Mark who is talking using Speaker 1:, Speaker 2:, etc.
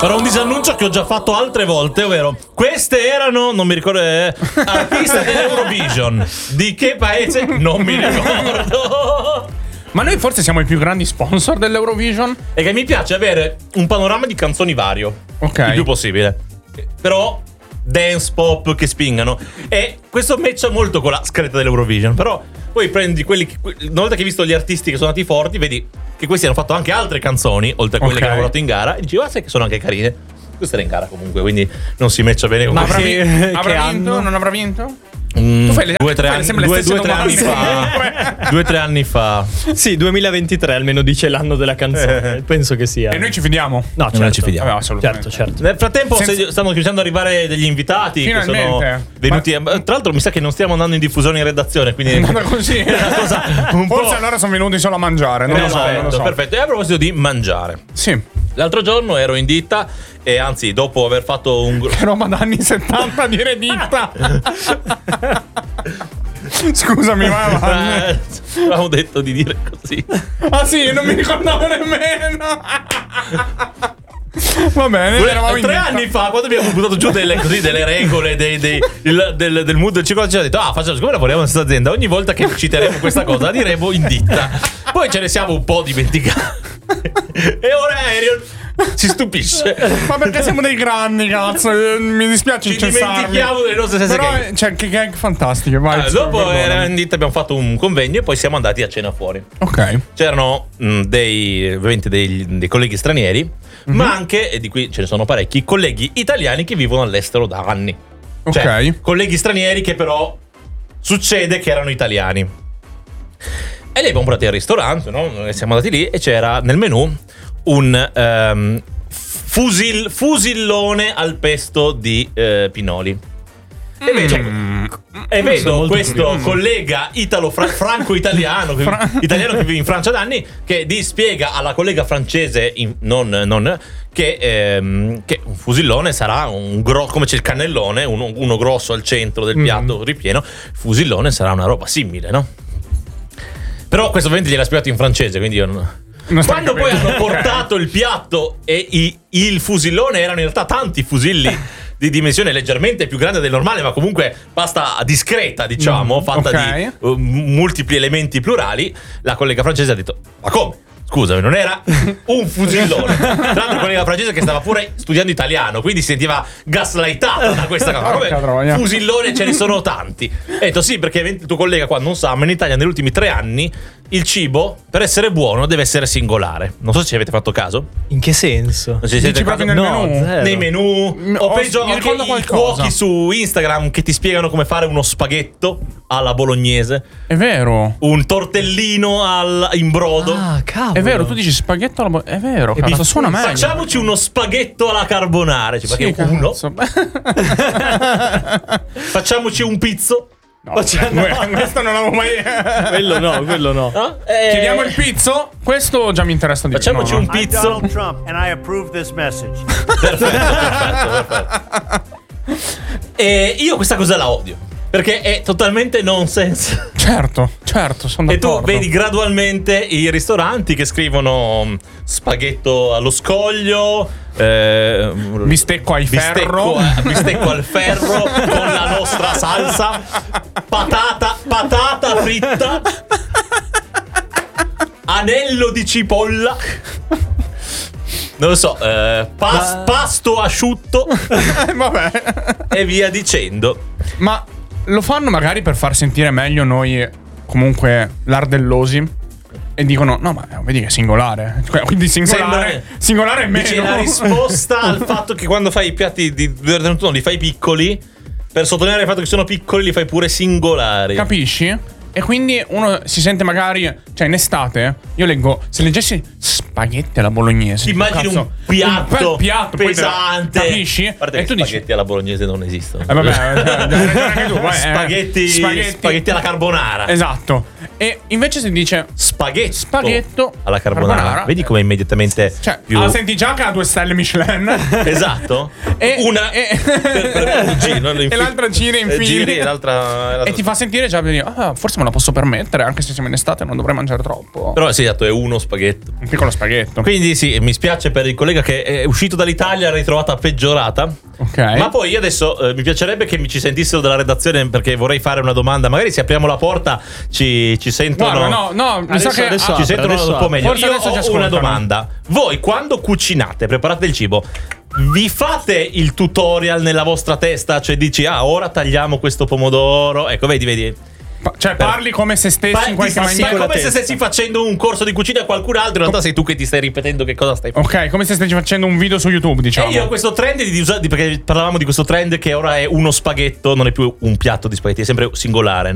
Speaker 1: Farò un disannuncio che ho già fatto altre volte, ovvero queste erano, non mi ricordo, artiste dell'Eurovision. Di che paese? Non mi ricordo.
Speaker 2: Ma noi forse siamo i più grandi sponsor dell'Eurovision?
Speaker 1: E che mi piace avere un panorama di canzoni vario.
Speaker 2: Ok.
Speaker 1: Il più possibile. Però dance pop che spingano. E questo matcha molto con la scaletta dell'Eurovision. Però poi prendi quelli che, una volta che hai visto gli artisti che sono andati forti, vedi che questi hanno fatto anche altre canzoni oltre a quelle che hanno lavorato in gara, e dici, sai che sono anche carine. Questa era in gara comunque, quindi non si matcha bene con
Speaker 2: Ma
Speaker 1: questi.
Speaker 2: avrà vinto? Non avrà vinto?
Speaker 1: Tu
Speaker 2: fai le
Speaker 1: 2 o 3 anni fa. 2 o 3 anni fa.
Speaker 3: Sì, 2023 almeno dice l'anno della canzone. Penso che sia.
Speaker 2: E noi ci fidiamo?
Speaker 3: No, certo.
Speaker 1: ci fidiamo.
Speaker 2: Assolutamente.
Speaker 3: Certo.
Speaker 1: Nel frattempo stanno cominciando ad arrivare degli invitati che sono venuti. Tra l'altro mi sa che non stiamo andando in diffusione in redazione, quindi
Speaker 2: è così.
Speaker 1: è una cosa un
Speaker 2: Forse
Speaker 1: po'.
Speaker 2: allora sono venuti solo a mangiare. Non lo so.
Speaker 1: Perfetto. E a proposito di mangiare,
Speaker 2: Sì.
Speaker 1: l'altro giorno ero in ditta e anzi dopo aver fatto un
Speaker 2: Che roba da anni 70 dire ditta. Scusami, vai avanti.
Speaker 1: avevamo detto di dire così.
Speaker 2: Ah sì, non mi ricordavo nemmeno. Va bene, eravamo in
Speaker 1: 3
Speaker 2: ditta.
Speaker 1: anni fa, quando abbiamo buttato giù delle regole del mood del ciclo, ci ha detto: facciamo, siccome lavoriamo nella stessa azienda, ogni volta che citeremo questa cosa la diremo in ditta. Poi ce ne siamo un po' dimenticati. E ora Arion si stupisce.
Speaker 2: Ma perché siamo dei grandi, cazzo. Mi dispiace
Speaker 1: Ci dimentichiamo delle nostre stesse
Speaker 2: però,
Speaker 1: gag.
Speaker 2: cioè, che gag fantastiche. Vai,
Speaker 1: Dopo
Speaker 2: perdonami.
Speaker 1: era in ditta, abbiamo fatto un convegno e poi siamo andati a cena fuori.
Speaker 2: Ok.
Speaker 1: C'erano ovviamente dei colleghi stranieri, ma anche, e di qui ce ne sono parecchi, colleghi italiani che vivono all'estero da anni.
Speaker 2: Ok.
Speaker 1: Cioè, colleghi stranieri che però succede che erano italiani. E li abbiamo portati al ristorante, no? Siamo andati lì e c'era nel menù un fusillone al pesto di pinoli. E vedo questo collega franco-italiano italiano che vive in Francia da anni, che spiega alla collega francese che un fusillone sarà come c'è il cannellone, uno grosso al centro del piatto ripieno, il fusillone sarà una roba simile, no? Però questo ovviamente gliel'ha spiegato in francese, quindi io non quando poi hanno portato il piatto e il fusillone, erano in realtà tanti fusilli di dimensione leggermente più grande del normale, ma comunque pasta discreta, diciamo, fatta di multipli elementi plurali, la collega francese ha detto: ma come? Scusami, non era un fusillone. Tra l'altro una collega francese che stava pure studiando italiano, quindi si sentiva gaslightata da questa cosa. Come fusillone ce ne sono tanti. E ho detto sì, perché il tuo collega qua non sa, ma in Italia negli ultimi 3 anni il cibo, per essere buono, deve essere singolare. Non so se ci avete fatto caso.
Speaker 3: In che senso?
Speaker 1: Non ci siete
Speaker 2: proprio nel
Speaker 3: No,
Speaker 2: menù?
Speaker 3: zero.
Speaker 1: Nei menù o peggio
Speaker 2: mi
Speaker 1: anche
Speaker 2: ricordo
Speaker 1: i
Speaker 2: qualcosa.
Speaker 1: cuochi su Instagram che ti spiegano come fare uno spaghetto alla bolognese,
Speaker 2: È vero.
Speaker 1: un tortellino in brodo.
Speaker 3: Ah, cavolo.
Speaker 2: È vero, tu dici spaghetto alla è vero, cazzo, suona meglio.
Speaker 1: Facciamoci uno spaghetto alla carbonara,
Speaker 2: Sì,
Speaker 1: perché uno.
Speaker 2: cazzo.
Speaker 1: Facciamoci un pizzo.
Speaker 2: No, questo non l'avevo mai.
Speaker 3: Quello no.
Speaker 1: No?
Speaker 2: Chiediamo il pizzo? Questo già mi interessa di più.
Speaker 1: Facciamoci un
Speaker 4: I'm
Speaker 1: pizzo.
Speaker 4: Donald Trump and I approve this message.
Speaker 1: Perfetto. E io questa cosa la odio, perché è totalmente nonsense.
Speaker 2: Certo, sono
Speaker 1: E
Speaker 2: d'accordo.
Speaker 1: tu vedi gradualmente i ristoranti che scrivono spaghetto allo scoglio,
Speaker 2: bistecco al ferro,
Speaker 1: bistecco al ferro con la nostra salsa, patata fritta, anello di cipolla, non lo so, pasto asciutto
Speaker 2: vabbè.
Speaker 1: e via dicendo.
Speaker 2: Ma lo fanno magari per far sentire meglio noi comunque lardellosi. E dicono: no, ma vedi che è singolare. Quindi singolare è meno.
Speaker 1: Dice la risposta al fatto che quando fai i piatti di verdura li fai piccoli, per sottolineare il fatto che sono piccoli, li fai pure singolari.
Speaker 2: Capisci? E quindi uno si sente magari, cioè in estate, io leggo, se leggessi spaghetti alla bolognese,
Speaker 1: Ti immagini
Speaker 2: cazzo,
Speaker 1: un piatto,
Speaker 2: poi
Speaker 1: pesante.
Speaker 2: capisci?
Speaker 1: A parte
Speaker 2: E
Speaker 1: che
Speaker 2: tu dici:
Speaker 1: spaghetti alla bolognese non esistono.
Speaker 2: vabbè, hai ragione anche tu,
Speaker 1: spaghetti alla carbonara.
Speaker 2: Esatto. E invece si dice
Speaker 1: spaghetto alla carbonara. Vedi come immediatamente più...
Speaker 2: senti già che ha 2 stelle Michelin.
Speaker 1: Esatto.
Speaker 2: Una
Speaker 1: per un giro,
Speaker 2: e l'altra gira in fila.
Speaker 1: E l'altra...
Speaker 2: E ti fa sentire già forse me la posso permettere, anche se siamo in estate non dovrei mangiare troppo.
Speaker 1: Però sì, esatto, è uno spaghetto.
Speaker 2: Un piccolo spaghetto.
Speaker 1: Quindi sì, mi spiace per il collega che è uscito dall'Italia, l'ha ritrovata peggiorata.
Speaker 2: Ok.
Speaker 1: Ma poi io adesso mi piacerebbe che mi ci sentissero dalla redazione, perché vorrei fare una domanda. Magari se apriamo la porta ci sentono.
Speaker 2: No, mi sa che
Speaker 3: adesso
Speaker 1: ci sentono un po' meglio.
Speaker 2: Forse
Speaker 1: Io
Speaker 2: adesso ci
Speaker 1: ho
Speaker 2: ascoltano.
Speaker 1: una domanda. Voi quando cucinate, preparate il cibo, vi fate il tutorial nella vostra testa? Cioè dici, ora tagliamo questo pomodoro. Ecco, vedi.
Speaker 2: Cioè parli come se stessi in qualche maniera.
Speaker 1: Come se stessi facendo un corso di cucina a qualcun altro. In realtà sei tu che ti stai ripetendo che cosa stai facendo.
Speaker 2: Ok, come se stessi facendo un video su YouTube, diciamo.
Speaker 1: E io ho questo trend perché parlavamo di questo trend che ora è uno spaghetto, non è più un piatto di spaghetti, è sempre singolare.